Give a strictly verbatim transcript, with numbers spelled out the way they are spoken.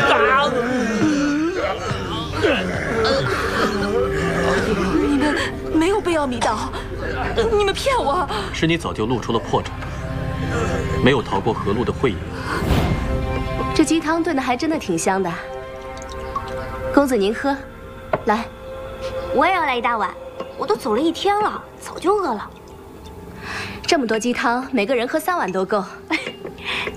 你们没有贝奥米岛，你们骗我！ 是你早就露出了破绽，没有逃过河路的慧眼。 这鸡汤炖的还真的挺香的，公子您喝，来。 我也要来一大碗，我都走了一天了，早就饿了。 这么多鸡汤，每个人喝三碗都够。